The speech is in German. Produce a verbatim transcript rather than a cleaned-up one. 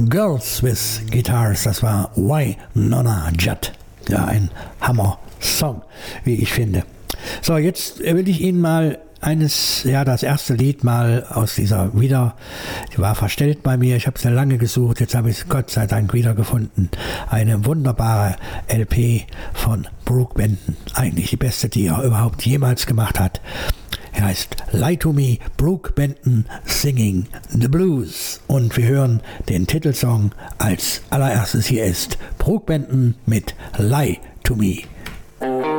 Girls with Guitars, das war Wynonna Judd. Ja, ein Hammer-Song, wie ich finde. So, jetzt will ich Ihnen mal eines, ja, das erste Lied mal aus dieser wieder, die war verstellt bei mir, ich habe sehr lange gesucht, jetzt habe ich es Gott sei Dank wiedergefunden. Eine wunderbare L P von Brook Benton, eigentlich die beste, die er überhaupt jemals gemacht hat. Er heißt Lie to Me, Brook Benton Singing the Blues. Und wir hören den Titelsong als allererstes. Hier ist Brook Benton mit Lie to Me.